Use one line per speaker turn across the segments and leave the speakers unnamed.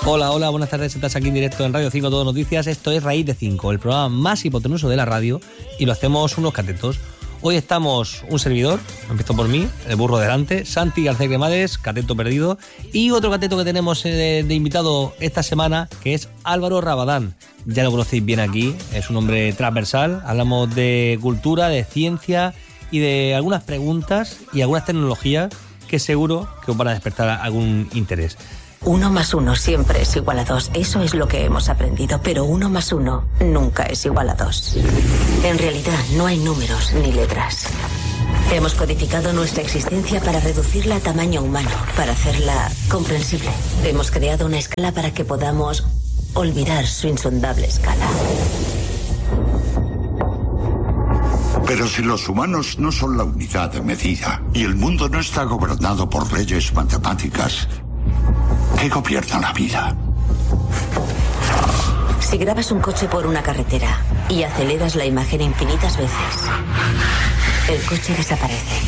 Hola, hola, buenas tardes. Estás aquí en directo en Radio 5 Todo Noticias. Esto es Raíz de 5, el programa más hipotenuso de la radio, y lo hacemos unos catetos. Hoy estamos un servidor, empiezo por mí, el burro delante, Santi García Cremades, cateto perdido, y otro cateto que tenemos de invitado esta semana, que es Álvaro Rabadán. Ya lo conocéis bien aquí, es un hombre transversal. Hablamos de cultura, de ciencia y de algunas preguntas y algunas tecnologías que seguro que os van a despertar algún interés.
1 más 1 siempre es igual a 2. Eso es lo que hemos aprendido. Pero 1 más 1 nunca es igual a 2. En realidad no hay números ni letras. Hemos codificado nuestra existencia para reducirla a tamaño humano, para hacerla comprensible. Hemos creado una escala para que podamos olvidar su insondable escala.
Pero si los humanos no son la unidad de medida y el mundo no está gobernado por leyes matemáticas, ¿qué gobierna la vida?
Si grabas un coche por una carretera y aceleras la imagen infinitas veces, el coche desaparece.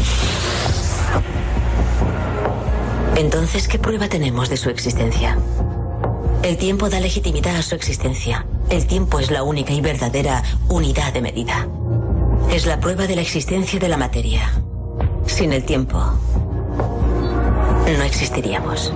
Entonces, ¿qué prueba tenemos de su existencia? El tiempo da legitimidad a su existencia. El tiempo es la única y verdadera unidad de medida. Es la prueba de la existencia de la materia. Sin el tiempo, no existiríamos.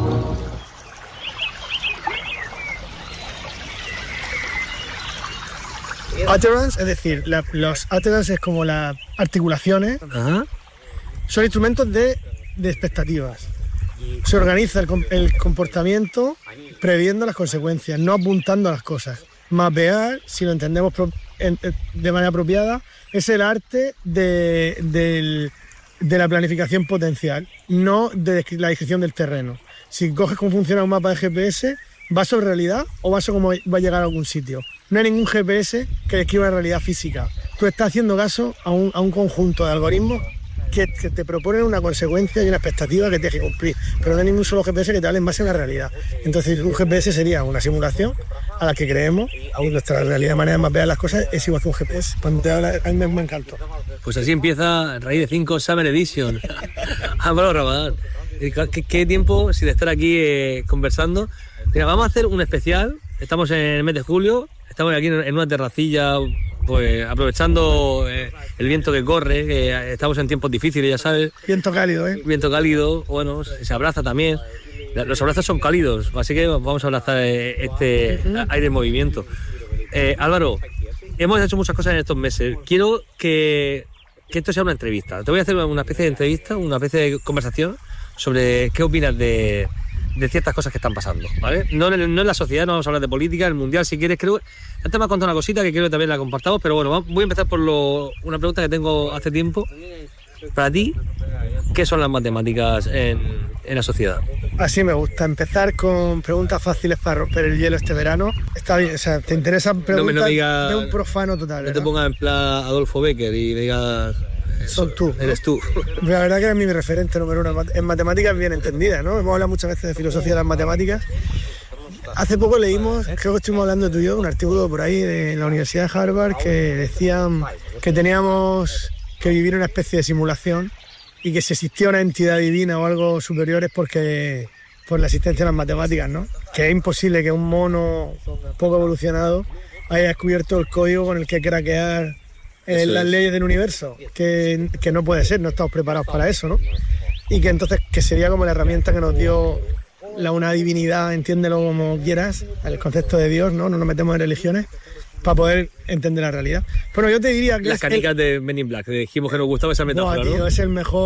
Utterance, es decir, los utterance es como las articulaciones.
Ajá.
Son instrumentos de expectativas. Se organiza el comportamiento previendo las consecuencias, no apuntando a las cosas. Mapear, si lo entendemos de manera apropiada, es el arte de la planificación potencial, no de la descripción del terreno. Si coges cómo funciona un mapa de GPS, ¿va sobre realidad o va sobre cómo va a llegar a algún sitio? No hay ningún GPS que describa la realidad física. Tú estás haciendo caso a un conjunto de algoritmos que te proponen una consecuencia y una expectativa que tienes que cumplir, pero no hay ningún solo GPS que te hable en base a la realidad. Entonces un GPS sería una simulación a la que creemos, aún nuestra realidad de manera de mapear las cosas es igual que un GPS. Cuando te habla, a mí me encantó.
Pues así empieza Raíz de 5 Summer Edition. Álvaro Rabadán. ¿Qué tiempo sin estar aquí conversando? Mira, vamos a hacer un especial. Estamos en el mes de julio, estamos aquí en una terracilla, pues aprovechando el viento que corre, que estamos en tiempos difíciles, ya sabes.
Viento cálido,
Viento cálido, bueno, se abraza también. Los abrazos son cálidos, así que vamos a abrazar este aire en movimiento. Álvaro, hemos hecho muchas cosas en estos meses. Quiero que esto sea una entrevista. Te voy a hacer una especie de entrevista, una especie de conversación sobre qué opinas de ciertas cosas que están pasando, ¿vale? No en la sociedad, no vamos a hablar de política, el mundial si quieres, creo. Antes me has contado una cosita que quiero que también la compartamos, pero bueno, voy a empezar por una pregunta que tengo hace tiempo. Para ti, ¿qué son las matemáticas en la sociedad?
Así me gusta, empezar con preguntas fáciles para romper el hielo este verano. Está bien, o sea, te interesan preguntas
no diga,
de un profano total, ¿verdad?
No te pongas en plan Adolfo Becker y digas...
Son tú.
Eres tú.
La verdad que eres mi referente número uno en matemáticas bien entendidas, ¿no? Hemos hablado muchas veces de filosofía de las matemáticas. Hace poco leímos, creo que estuvimos hablando tú y yo, un artículo por ahí de la Universidad de Harvard que decían que teníamos que vivir una especie de simulación y que si existía una entidad divina o algo superior es por la existencia de las matemáticas, ¿no? Que es imposible que un mono poco evolucionado haya descubierto el código con el que craquear las leyes del universo, que no puede ser, no estamos preparados para eso, ¿no? Y que entonces que sería como la herramienta que nos dio una divinidad, entiéndelo como quieras, el concepto de Dios, ¿no? No nos metemos en religiones, para poder entender la realidad. Bueno, yo te diría que
las canicas de Men in Black, dijimos que nos gustaba esa metáfora,
tío, ¿no? Es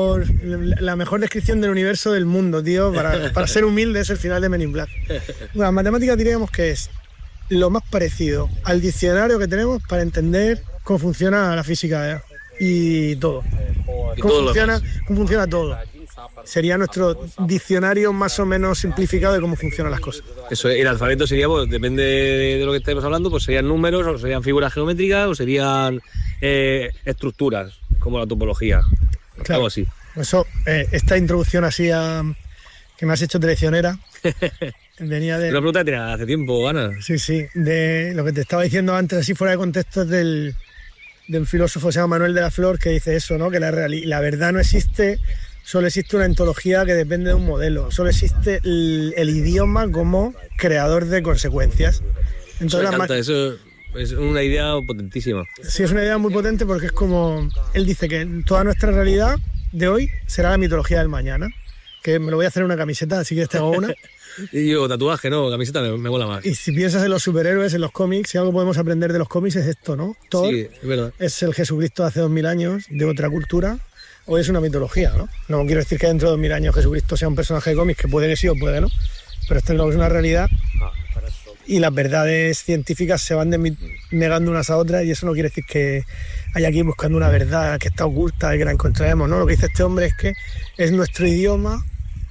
la mejor descripción del universo del mundo, tío, para ser humilde es el final de Men in Black. Bueno, las matemáticas diríamos que es lo más parecido al diccionario que tenemos para entender cómo funciona la física y todo. Cómo funciona todo. Sería nuestro diccionario más o menos simplificado de cómo funcionan las cosas.
Eso, el alfabeto sería, pues, depende de lo que estemos hablando, pues serían números, o serían figuras geométricas, o serían estructuras, como la topología, claro, algo así.
Eso, esta introducción así que me has hecho traicionera, venía de...
Una pregunta que tenía hace tiempo, Ana.
Sí, de lo que te estaba diciendo antes, así fuera de contexto, de un filósofo que se llama Manuel de la Flor, que dice eso, ¿no? Que la verdad no existe Solo existe una ontología que depende de un modelo. Solo existe el idioma como creador de consecuencias.
Entonces, eso es una idea potentísima.
Sí, es una idea muy potente porque es como... Él dice que toda nuestra realidad de hoy será la mitología del mañana. Que me lo voy a hacer en una camiseta, así que te hago una.
Y yo, tatuaje, no, camiseta me mola más.
Y si piensas en los superhéroes, en los cómics, si algo podemos aprender de los cómics es esto, ¿no? Thor
sí, es verdad.
Es el Jesucristo de hace 2000 años, de otra cultura. Hoy es una mitología, ¿no? No quiero decir que dentro de 2000 años Jesucristo sea un personaje de cómics, que puede que sí o puede que no, pero esto es una realidad. Y las verdades científicas se van negando unas a otras, y eso no quiere decir que haya que ir buscando una verdad que está oculta y que la encontraremos, ¿no? Lo que dice este hombre es que es nuestro idioma,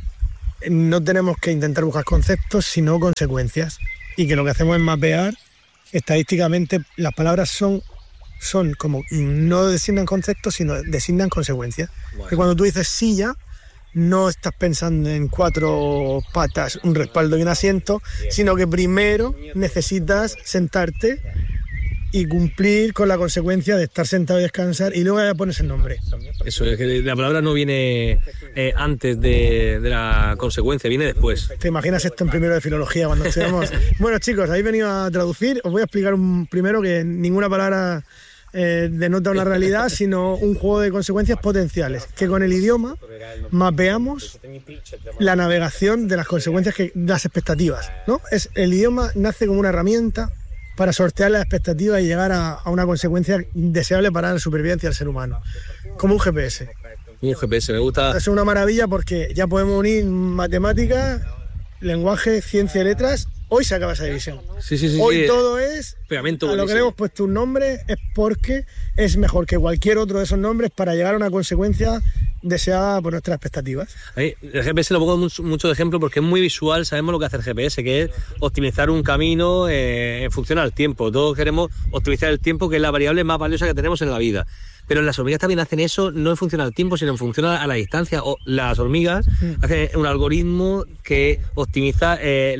no tenemos que intentar buscar conceptos, sino consecuencias, y que lo que hacemos es mapear estadísticamente. Las palabras son como, no designan conceptos, sino designan consecuencias. Bueno. Que cuando tú dices silla, no estás pensando en 4 patas, un respaldo y un asiento, sino que primero necesitas sentarte y cumplir con la consecuencia de estar sentado y descansar, y luego ya pones el nombre.
Eso es, que la palabra no viene antes de la consecuencia, viene después.
¿Te imaginas esto en primero de filología cuando estudiamos? Bueno, chicos, habéis venido a traducir. Os voy a explicar primero que ninguna palabra denota una realidad, sino un juego de consecuencias potenciales, que con el idioma mapeamos la navegación de las consecuencias, las expectativas, ¿no? El idioma nace como una herramienta para sortear las expectativas y llegar a una consecuencia deseable para la supervivencia del ser humano, como un GPS.
Un GPS, me gusta.
Es una maravilla porque ya podemos unir matemáticas, lenguaje, ciencia y letras. Hoy se acaba esa división.
Sí,
hoy todo es...
Pegamento,
a lo que le hemos puesto un nombre es porque es mejor que cualquier otro de esos nombres para llegar a una consecuencia deseada por nuestras expectativas.
El GPS lo pongo mucho de ejemplo porque es muy visual. Sabemos lo que hace el GPS, que es optimizar un camino en función al tiempo. Todos queremos optimizar el tiempo, que es la variable más valiosa que tenemos en la vida. Pero las hormigas también hacen eso, no en función al tiempo, sino en función a la distancia. O las hormigas hacen un algoritmo que optimiza el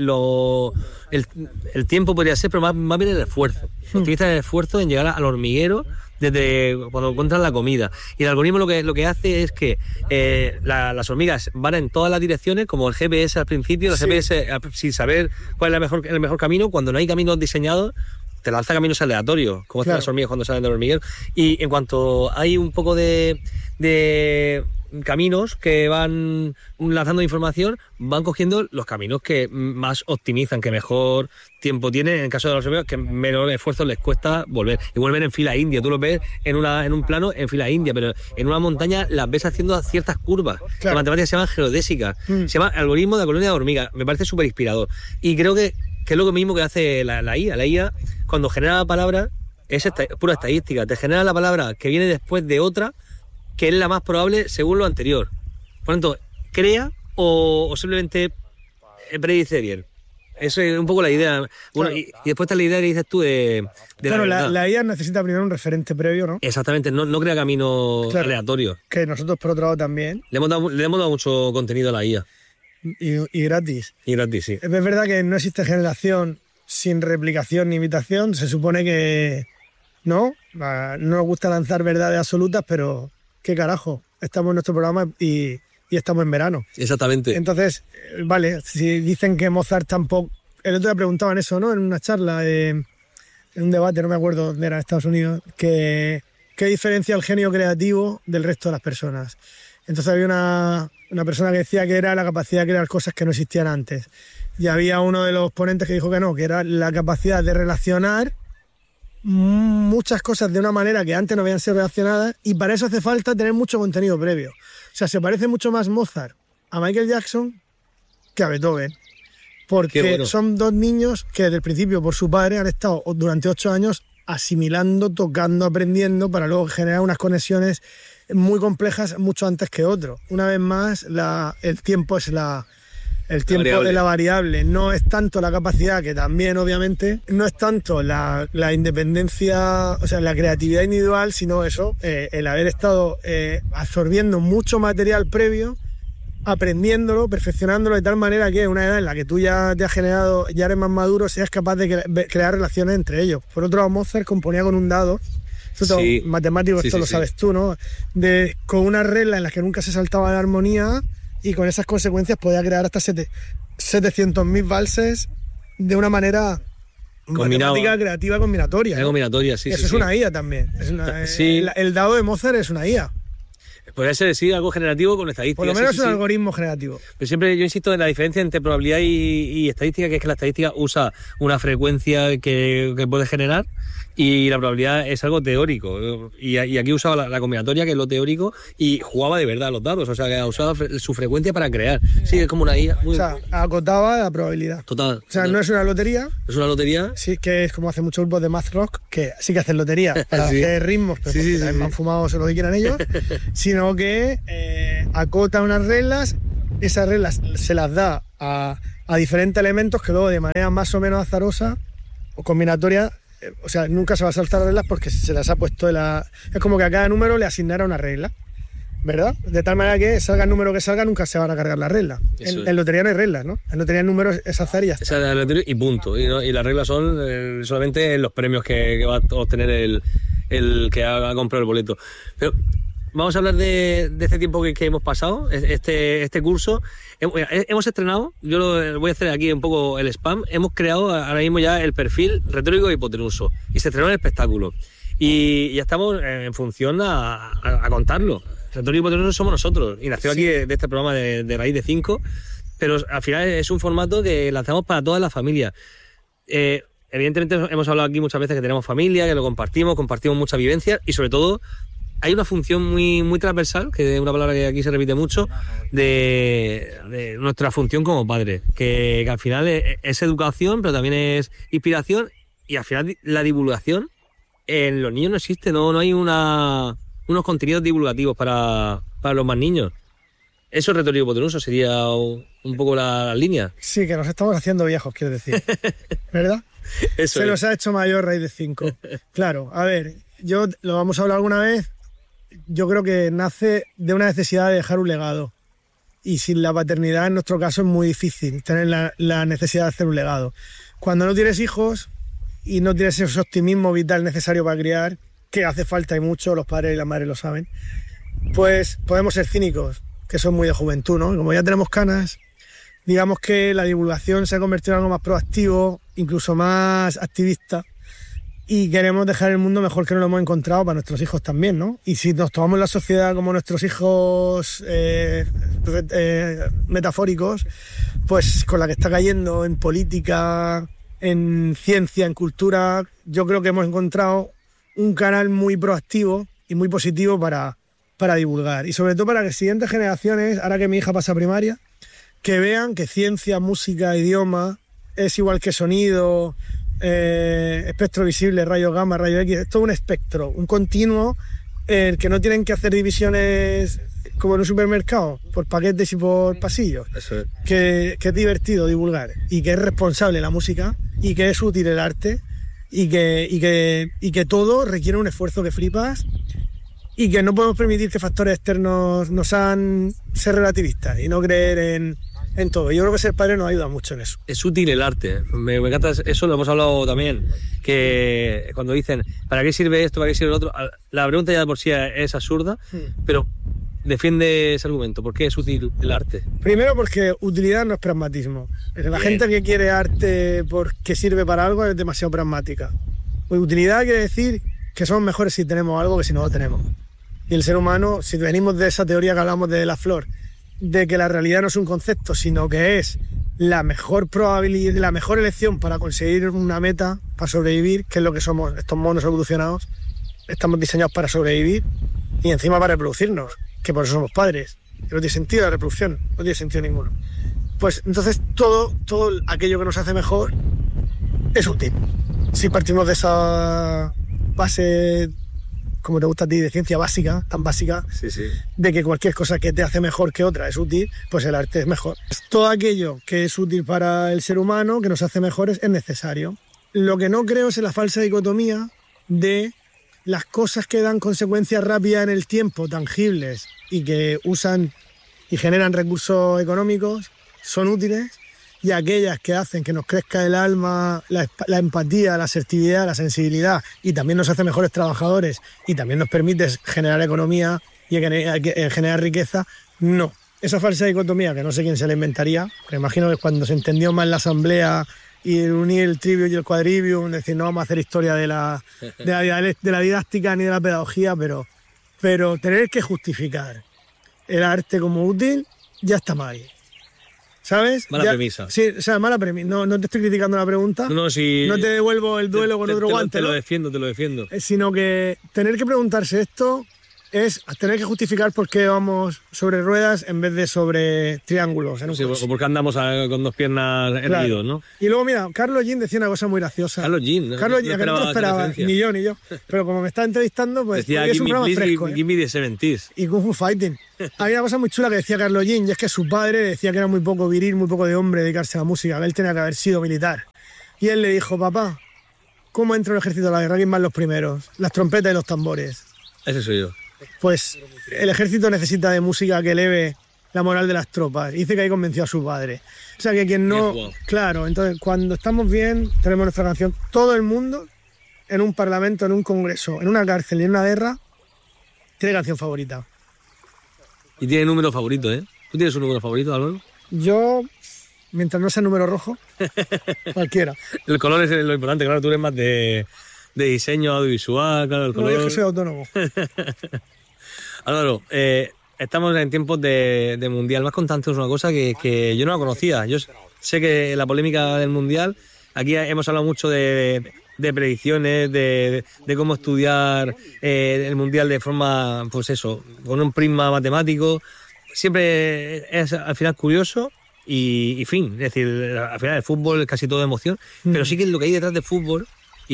tiempo, podría ser, pero más bien el esfuerzo. Optimiza el esfuerzo en llegar al hormiguero desde cuando encuentran la comida. Y el algoritmo lo que hace es que las hormigas van en todas las direcciones, como el GPS al principio. El GPS, sin saber cuál es el mejor camino, cuando no hay caminos diseñados, te lanza caminos aleatorios, como hacen las hormigas cuando salen del hormiguero. Y en cuanto hay un poco de caminos que van lanzando información, van cogiendo los caminos que más optimizan, que mejor tiempo tienen. En el caso de los hormigas, que menor esfuerzo les cuesta volver. Y vuelven en fila india. Tú los ves en un plano en fila india, pero en una montaña las ves haciendo ciertas curvas. Claro. Las matemáticas se llaman geodésicas. Se llama algoritmo de la colonia de hormigas. Me parece súper inspirador. Y creo que es lo mismo que hace la IA. La IA, cuando genera la palabra, es pura estadística. Te genera la palabra que viene después de otra, que es la más probable según lo anterior. Por lo tanto, crea o simplemente predice bien. Eso es un poco la idea. Bueno, claro. y después está la idea que dices tú de
claro, la IA necesita primero un referente previo, ¿no?
Exactamente, no crea caminos aleatorios.
Que nosotros, por otro lado, también.
Le hemos dado mucho contenido a la IA.
Y gratis.
Y gratis, sí.
Es verdad que no existe generación sin replicación ni imitación. Se supone que no nos gusta lanzar verdades absolutas, pero qué carajo, estamos en nuestro programa y estamos en verano.
Exactamente.
Entonces, vale, si dicen que Mozart tampoco... El otro día preguntaban eso, ¿no? En una charla, en un debate, no me acuerdo dónde era, en Estados Unidos, que ¿qué diferencia el genio creativo del resto de las personas? Entonces había una persona que decía que era la capacidad de crear cosas que no existían antes. Y había uno de los ponentes que dijo que no, que era la capacidad de relacionar muchas cosas de una manera que antes no habían sido relacionadas, y para eso hace falta tener mucho contenido previo. O sea, se parece mucho más Mozart a Michael Jackson que a Beethoven, porque son dos niños que desde el principio por su padre han estado durante 8 años asimilando, tocando, aprendiendo, para luego generar unas conexiones muy complejas mucho antes que otro. Una vez más, el tiempo es el tiempo de la variable. No es tanto la capacidad, que también obviamente, no es tanto la independencia, o sea, la creatividad individual, sino eso, el haber estado absorbiendo mucho material previo, aprendiéndolo, perfeccionándolo de tal manera que una edad en la que tú ya te has generado, ya eres más maduro, seas capaz de crear relaciones entre ellos. Por otro lado, Mozart componía con un dado, Matemáticos, esto lo sabes tú, ¿no? Con una regla en la que nunca se saltaba la armonía y con esas consecuencias podía crear hasta 700.000 valses de una manera matemática creativa combinatoria.
Combinatoria,
Eso es una IA también. El dado de Mozart es una IA.
Podría ser, sí, algo generativo con estadística.
Por lo menos es un algoritmo generativo.
Pero siempre yo insisto en la diferencia entre probabilidad y estadística, que es que la estadística usa una frecuencia que puede generar y la probabilidad es algo teórico. Y aquí usaba la combinatoria, que es lo teórico, y jugaba de verdad los dados. O sea, que usaba su frecuencia para crear. Sí, es como una IA.
O sea, acotaba la probabilidad.
Total.
O sea, no es una lotería.
¿Es una lotería?
Sí, que es como hacen muchos grupos de math rock, que sí que hacen lotería para hacer ritmos, pero también han fumado o lo que quieran ellos, sino que acota unas reglas, esas reglas se las da a diferentes elementos que luego de manera más o menos azarosa o combinatoria, o sea, nunca se va a saltar reglas porque se las ha puesto es como que a cada número le asignara una regla, ¿verdad? De tal manera que salga el número que salga, nunca se van a cargar las reglas. En lotería no hay reglas, ¿no? En lotería el número es azar y ya está.
Esa es la lotería y punto. Y las reglas son solamente los premios que va a obtener el que ha comprado el boleto. Pero vamos a hablar de este tiempo que hemos pasado, este curso. Hemos estrenado, yo voy a hacer aquí un poco el spam, hemos creado ahora mismo ya el perfil retórico de hipotenuso y se estrenó el espectáculo. Y ya estamos en función a contarlo. Retórico hipotenuso somos nosotros y nació aquí de este programa de Raíz de 5, pero al final es un formato que lanzamos para toda la familia. Evidentemente hemos hablado aquí muchas veces que tenemos familia, que lo compartimos muchas vivencias y sobre todo hay una función muy, muy transversal, que es una palabra que aquí se repite mucho, de nuestra función como padres, que al final es educación, pero también es inspiración, y al final la divulgación en los niños no existe, no hay unos contenidos divulgativos para los más niños. Eso es retórico hipotenuso, sería un poco la línea.
Sí, que nos estamos haciendo viejos, quiero decir, ¿verdad?
Eso
se nos ha hecho mayor Raíz de 5. Claro, a ver, lo vamos a hablar alguna vez. Yo creo que nace de una necesidad de dejar un legado. Y sin la paternidad, en nuestro caso, es muy difícil tener la necesidad de hacer un legado. Cuando no tienes hijos y no tienes ese optimismo vital necesario para criar, que hace falta y mucho, los padres y las madres lo saben, pues podemos ser cínicos, que son muy de juventud, ¿no? Como ya tenemos canas, digamos que la divulgación se ha convertido en algo más proactivo, incluso más activista, y queremos dejar el mundo mejor que nos lo hemos encontrado para nuestros hijos también, ¿no? Y si nos tomamos la sociedad como nuestros hijos metafóricos, pues con la que está cayendo en política, en ciencia, en cultura, yo creo que hemos encontrado un canal muy proactivo y muy positivo para divulgar. Y sobre todo para que siguientes generaciones, ahora que mi hija pasa a primaria, que vean que ciencia, música, idioma es igual que sonido, espectro visible, rayo gamma, rayo X, es todo un espectro, un continuo, el que no tienen que hacer divisiones como en un supermercado, por paquetes y por pasillos.
Eso es.
Que es divertido divulgar y que es responsable la música y que es útil el arte y que todo requiere un esfuerzo que flipas y que no podemos permitir que factores externos nos hagan ser relativistas y no creer en todo. Yo creo que ser padre nos ayuda mucho en eso.
Es útil el arte. Me encanta, eso lo hemos hablado también, que cuando dicen ¿para qué sirve esto, para qué sirve lo otro? La pregunta ya de por sí es absurda, pero defiende ese argumento. ¿Por qué es útil el arte?
Primero porque utilidad no es pragmatismo. La gente que quiere arte porque sirve para algo es demasiado pragmática. Pues utilidad quiere decir que somos mejores si tenemos algo que si no lo tenemos. Y el ser humano, si venimos de esa teoría que hablamos de la flor, de que la realidad no es un concepto, sino que es la mejor probabilidad, la mejor elección para conseguir una meta, para sobrevivir, que es lo que somos estos monos evolucionados. Estamos diseñados para sobrevivir y encima para reproducirnos, que por eso somos padres. Que no tiene sentido la reproducción, no tiene sentido ninguno. Pues entonces todo aquello que nos hace mejor es útil. Si partimos de esa base, como te gusta a ti, de ciencia básica, tan básica,
sí.
de que cualquier cosa que te hace mejor que otra es útil, pues el arte es mejor. Todo aquello que es útil para el ser humano, que nos hace mejores, es necesario. Lo que no creo es en la falsa dicotomía de las cosas que dan consecuencias rápidas en el tiempo, tangibles, y que usan y generan recursos económicos, son útiles, y aquellas que hacen que nos crezca el alma, la empatía, la asertividad, la sensibilidad, y también nos hace mejores trabajadores y también nos permite generar economía y generar riqueza, no. Esa falsa dicotomía, que no sé quién se la inventaría, pero imagino que cuando se entendió más la asamblea y unir el trivium y el quadrivium, decir, no vamos a hacer historia de la didáctica ni de la pedagogía, pero tener que justificar el arte como útil ya está mal, ¿sabes?
Mala premisa.
Sí, o sea, mala premisa. No te estoy criticando la pregunta, no te devuelvo el duelo con otro guante.
Te lo defiendo.
Sino que tener que preguntarse esto es tener que justificar por qué vamos sobre ruedas en vez de sobre triángulos.
Sí, o porque andamos con dos piernas erguidos, ¿no?
Y luego, mira, Carlos Jean decía una cosa muy graciosa.
Carlos Jean,
que no te lo esperaba, ni yo. Pero como me está entrevistando, pues
decía,
es un programa fresco.
Give me the 70s.
Y Kung Fu Fighting. Había una cosa muy chula que decía Carlos Jean, y es que su padre decía que era muy poco viril, muy poco de hombre dedicarse a la música, que él tenía que haber sido militar. Y él le dijo, papá, ¿cómo entra un ejército a la guerra? ¿Quién van los primeros? Las trompetas y los tambores.
Ese soy yo.
Pues el ejército necesita de música que eleve la moral de las tropas. Dice que ahí convenció a su padre. O sea, que quien no... Claro, entonces cuando estamos bien, tenemos nuestra canción. Todo el mundo, en un parlamento, en un congreso, en una cárcel y en una guerra, tiene canción favorita.
Y tiene número favorito, ¿eh? ¿Tú tienes un número favorito, Álvaro?
Yo, mientras no sea número rojo, cualquiera.
El color es lo importante, claro, tú eres más de diseño audiovisual, claro, el color...
No, yo es que soy autónomo.
Álvaro, estamos en tiempos de Mundial. Me has contado antes una cosa que yo no la conocía. Yo sé que la polémica del Mundial, aquí hemos hablado mucho de predicciones, de cómo estudiar el Mundial de forma, pues eso, con un prisma matemático. Siempre es al final curioso y fin. Es decir, al final el fútbol es casi todo emoción, pero sí que lo que hay detrás del fútbol.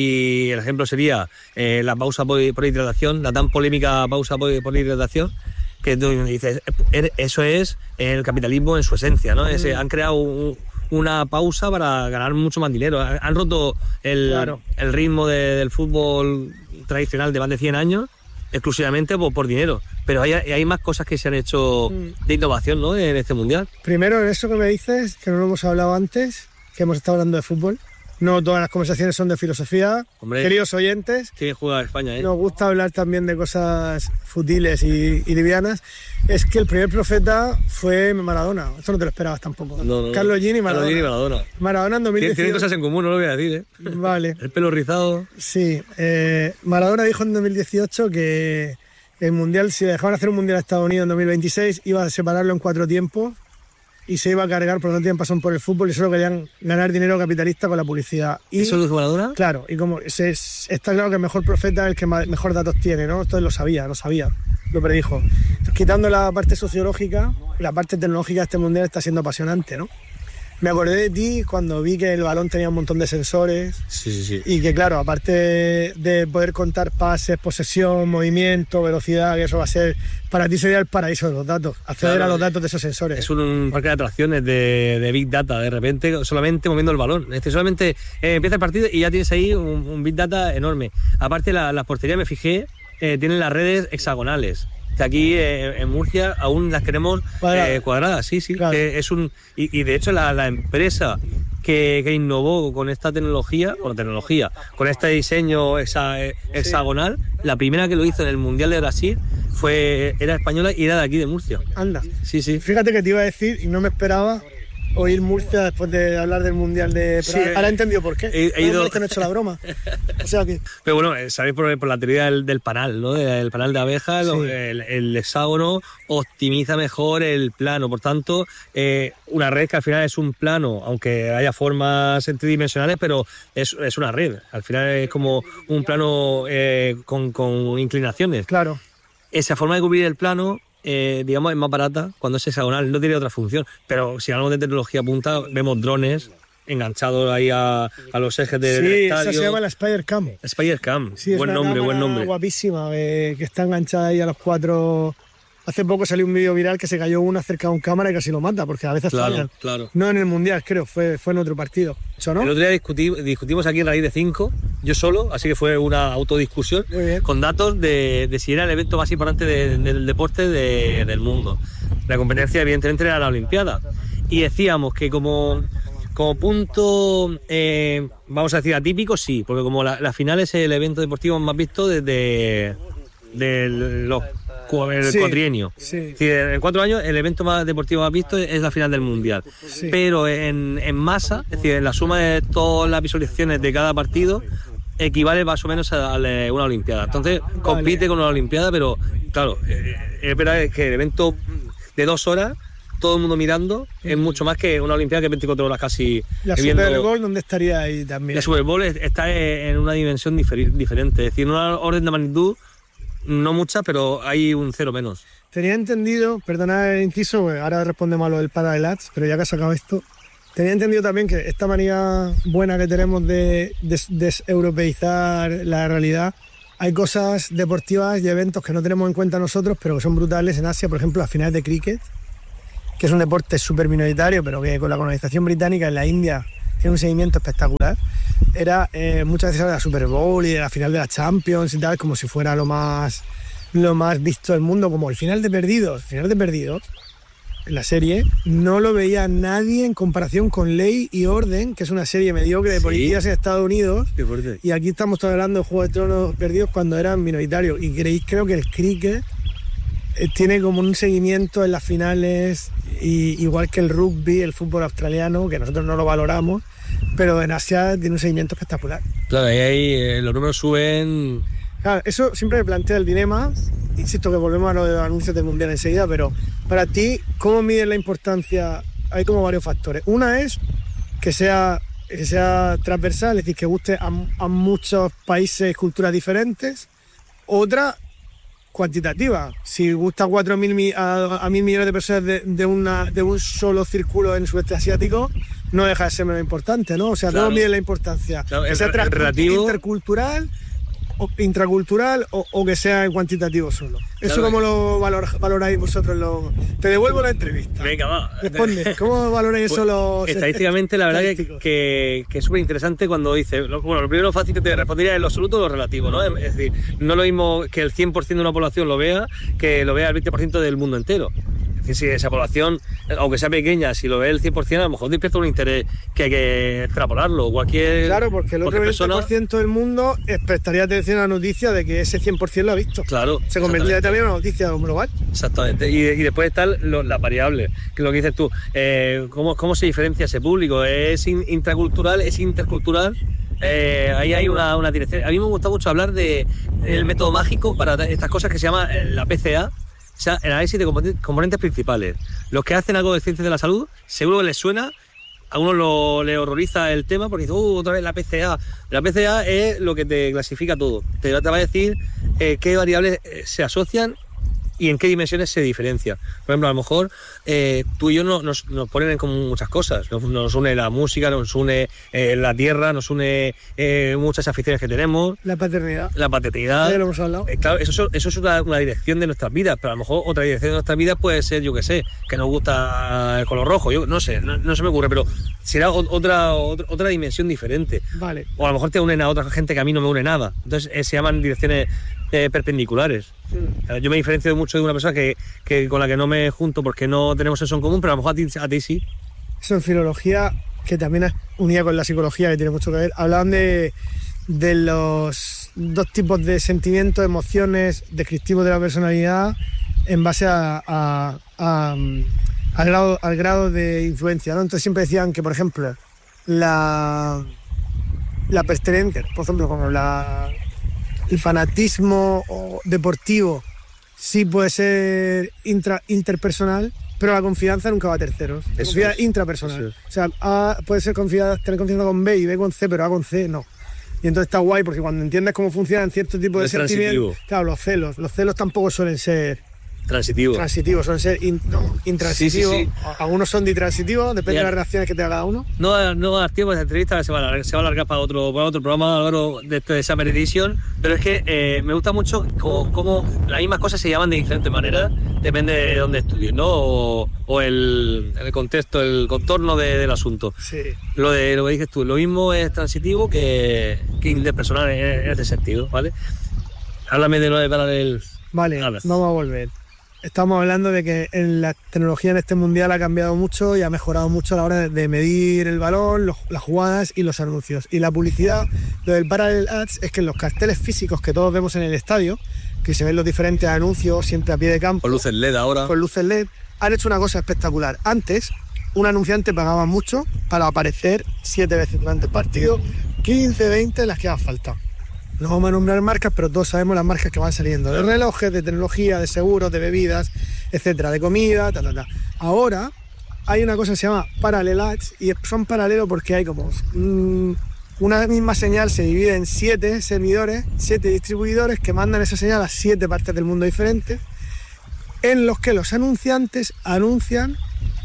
Y el ejemplo sería la pausa por hidratación, la tan polémica pausa por hidratación, que tú dices, eso es el capitalismo en su esencia, ¿no? Han creado una pausa para ganar mucho más dinero. Han roto el ritmo del fútbol tradicional de más de 100 años exclusivamente por dinero. Pero hay más cosas que se han hecho de innovación, ¿no? En este Mundial.
Primero, en eso que me dices, que no lo hemos hablado antes, que hemos estado hablando de fútbol. No todas las conversaciones son de filosofía. Hombre, queridos oyentes,
qué bien juega España, ¿eh?
Nos gusta hablar también de cosas futiles y livianas. Es que el primer profeta fue Maradona. Esto no te lo esperabas tampoco.
No.
Carlos Jean y Maradona.
Carlos Jean y Maradona.
Maradona en 2018.
Tienen cosas en común, no lo voy a decir, ¿eh?
Vale.
El pelo rizado.
Sí. Maradona dijo en 2018 que el Mundial, si dejaban hacer un Mundial a Estados Unidos en 2026, iba a separarlo en 4 tiempos y se iba a cargar porque no tenían pasión por el fútbol y solo querían ganar dinero capitalista con la publicidad.
¿Eso lo dijo Maradona?
Claro, y como está claro que el mejor profeta es el que mejor datos tiene, ¿no? Esto lo sabía, lo predijo. Entonces, quitando la parte sociológica, la parte tecnológica de este Mundial está siendo apasionante, ¿no? Me acordé de ti cuando vi que el balón tenía un montón de sensores.
Sí.
Y que claro, aparte de poder contar pases, posesión, movimiento, velocidad, que eso va a ser, para ti sería el paraíso de los datos, acceder a los datos de esos sensores.
Es un parque de atracciones de Big Data, de repente solamente moviendo el balón. Es decir, solamente empieza el partido y ya tienes ahí un Big Data enorme. Aparte las porterías, me fijé, tienen las redes hexagonales. Aquí en Murcia aún las queremos cuadradas, sí, claro. Y de hecho la empresa que innovó con esta tecnología, con este diseño hexagonal, la primera que lo hizo en el Mundial de Brasil era española y era de aquí de Murcia.
Anda.
Sí.
Fíjate que te iba a decir y no me esperaba oír Murcia después de hablar del Mundial de...
Sí,
ahora he entendido por qué.
He ido...
que no he hecho la broma. O sea que...
Pero bueno, sabéis por la teoría del panal, ¿no? Del panal de abejas, sí. El hexágono optimiza mejor el plano. Por tanto, una red que al final es un plano, aunque haya formas tridimensionales, pero es una red. Al final es como un plano con inclinaciones.
Claro.
Esa forma de cubrir el plano... digamos, es más barata cuando es hexagonal, no tiene otra función. Pero si hablamos de tecnología punta, vemos drones enganchados ahí a los ejes del estadio.
Sí, esa se llama la Spider-Cam.
Spider-Cam,
sí,
buen nombre.
Guapísima, que está enganchada ahí a los 4... Hace poco salió un vídeo viral que se cayó uno cerca de un cámara y casi lo mata, porque a veces fallan.
Claro.
No en el Mundial, creo, fue en otro partido. ¿Eso no?
El otro día discutimos aquí en Raíz de 5, yo solo, así que fue una autodiscusión con datos de si era el evento más importante del deporte del mundo. La competencia, evidentemente, era la Olimpiada. Y decíamos que como como punto, vamos a decir, atípico, sí, porque como la final es el evento deportivo más visto desde el cuatrienio.
Sí.
Es decir, en 4 años el evento más deportivo más visto es la final del Mundial.
Sí.
Pero en masa, es decir, en la suma de todas las visualizaciones de cada partido, equivale más o menos a una Olimpiada. Entonces compite con una Olimpiada, pero claro, es verdad que el evento de 2 horas, todo el mundo mirando, es mucho más que una Olimpiada que 24 horas casi.
La Super Bowl, ¿dónde estaría ahí también?
La Super Bowl está en una dimensión diferente, es decir, en una orden de magnitud, no mucha, pero hay un 0 menos.
Tenía entendido, perdona el inciso, ahora respondemos a lo del Paralats, pero ya que has sacado esto, tenía entendido también que esta manía buena que tenemos de deseuropeizar la realidad, hay cosas deportivas y eventos que no tenemos en cuenta nosotros, pero que son brutales en Asia, por ejemplo, las finales de cricket, que es un deporte súper minoritario, pero que con la colonización británica en la India tiene un seguimiento espectacular. Era muchas veces de la Super Bowl y de la final de la Champions y tal, como si fuera lo más visto del mundo, como el final de Perdidos. El final de Perdidos, en la serie, no lo veía nadie en comparación con Ley y Orden, que es una serie mediocre de policías en Estados Unidos.
Qué fuerte.
Y aquí estamos hablando de Juego de Tronos Perdidos cuando eran minoritarios. Y creo que el cricket tiene como un seguimiento en las finales, igual que el rugby, el fútbol australiano, que nosotros no lo valoramos, pero en Asia tiene un seguimiento espectacular.
Claro, ahí los números suben.
Claro, eso siempre me plantea el dilema. Insisto que volvemos a lo de los anuncios del Mundial enseguida, pero para ti, ¿cómo mides la importancia? Hay como varios factores. Una es que sea transversal, es decir, que guste a muchos países y culturas diferentes. Otra, cuantitativa. Si gusta a 1.000 millones de personas de un solo círculo en el sudeste asiático, no deja de ser menos importante, ¿no? O sea,
claro.
¿cómo mide la importancia?
Claro,
que sea
relativo,
intercultural, o intracultural o que sea cuantitativo solo. Eso,
claro.
¿cómo lo valoráis vosotros? Te devuelvo la entrevista.
Venga, va.
Responde, ¿cómo valoráis eso los
estadísticamente, la verdad que es súper interesante cuando dice, lo primero fácil que te respondería es lo absoluto o lo relativo, ¿no? Es decir, no lo mismo que el 100% de una población lo vea que lo vea el 20% del mundo entero. Que si esa población, aunque sea pequeña, si lo ve el 100%, a lo mejor despierta un interés que hay que extrapolarlo.
Claro, porque el otro 20% del mundo prestaría atención a la noticia de que ese 100% lo ha visto.
Claro.
Se convertiría también en una noticia global.
Exactamente. Y después están las variables, que es lo que dices tú. ¿Cómo se diferencia ese público? ¿Es intracultural? ¿Es intercultural? Ahí hay una dirección. A mí me gusta mucho hablar del método mágico para estas cosas que se llama la PCA. O sea, el análisis de componentes principales. Los que hacen algo de ciencias de la salud, seguro que les suena, a uno le horroriza el tema porque dice, otra vez la PCA. La PCA es lo que te clasifica todo. Te va a decir qué variables se asocian y en qué dimensiones se diferencia. Por ejemplo, a lo mejor tú y yo nos ponen en común muchas cosas. Nos une la música, nos une la tierra, nos une muchas aficiones que tenemos.
La paternidad.
Ya
lo hemos hablado.
Claro, eso es una dirección de nuestras vidas, pero a lo mejor otra dirección de nuestras vidas puede ser, yo qué sé, que nos gusta el color rojo. Yo no sé, no se me ocurre, pero será otra dimensión diferente.
Vale.
O a lo mejor te unen a otra gente que a mí no me une nada. Entonces se llaman direcciones perpendiculares. Yo me diferencio mucho de una persona que con la que no me junto porque no tenemos eso en común, pero a lo mejor a ti sí.
Eso en filología, que también es unida con la psicología, que tiene mucho que ver, hablaban de los 2 tipos de sentimientos, emociones descriptivos de la personalidad en base al grado de influencia, ¿no? Entonces siempre decían que, por ejemplo, la pertenencia, por ejemplo, como el fanatismo deportivo sí puede ser interpersonal, pero la confianza nunca va a terceros. La confianza intrapersonal. O sea, A puede ser tener confianza con B y B con C, pero A con C no. Y entonces está guay porque cuando entiendes cómo funcionan ciertos tipos de sentimientos, claro, los celos tampoco suelen ser transitivos, suelen ser intransitivos. Sí. Algunos son ditransitivos, depende de las reacciones que tenga cada uno.
No va a dar tiempo de esta entrevista, se va a alargar para otro programa, Álvaro, de este Summer Edition, pero es que me gusta mucho cómo las mismas cosas se llaman de diferentes maneras, depende de dónde estudies, ¿no? O el contexto, el contorno del asunto.
Sí.
Lo que dices tú, lo mismo es transitivo que interpersonal en este sentido, ¿vale? Háblame de lo de Parallel.
Vale, vamos a volver. estamos hablando de que la tecnología en este mundial ha cambiado mucho y ha mejorado mucho a la hora de medir el balón, las jugadas y los anuncios. Y la publicidad, lo del Parallel Ads, es que en los carteles físicos que todos vemos en el estadio, que se ven los diferentes anuncios siempre a pie de campo.
Con luces LED ahora.
Con luces LED, han hecho una cosa espectacular. Antes, un anunciante pagaba mucho para aparecer 7 veces durante el partido, 15, 20 las que hagan falta. No vamos a nombrar marcas, pero todos sabemos las marcas que van saliendo, de relojes, de tecnología, de seguros, de bebidas, etcétera, de comida, Ahora hay una cosa que se llama Parallel Ads y son paralelos porque hay como una misma señal se divide en 7 servidores, 7 distribuidores que mandan esa señal a 7 partes del mundo diferentes, en los que los anunciantes anuncian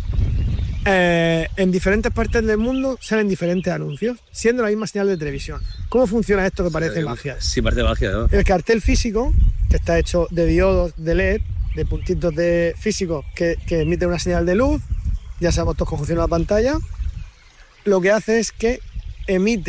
en diferentes partes del mundo, salen diferentes anuncios, siendo la misma señal de televisión. ¿Cómo funciona esto que parece magia?
Sí, parece magia, ¿no?
El cartel físico, que está hecho de diodos de LED, de puntitos de físicos que emiten una señal de luz, ya sabemos todos cómo funciona la pantalla, lo que hace es que emite